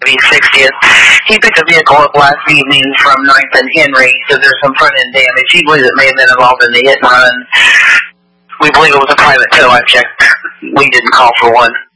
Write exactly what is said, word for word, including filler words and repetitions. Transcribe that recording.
be sixtieth. He picked a vehicle up last evening from ninth and Henry, so there's some front-end damage. He believes it may have been involved in the hit and run. We believe it was a private tow. I checked. We didn't call for one.